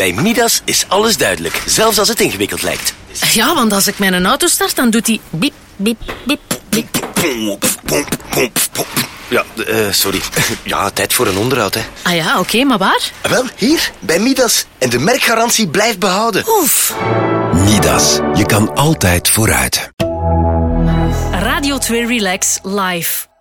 Bij Midas is alles duidelijk, zelfs als het ingewikkeld lijkt. Ja, want als ik mijn auto start, dan doet hij biep, biep, biep, biep. Ja, sorry. Ja, tijd voor een onderhoud, hè. Ah ja, oké, maar waar? Wel, hier, bij Midas. En de merkgarantie blijft behouden. Oef. Midas, je kan altijd vooruit. Radio 2 Relax live.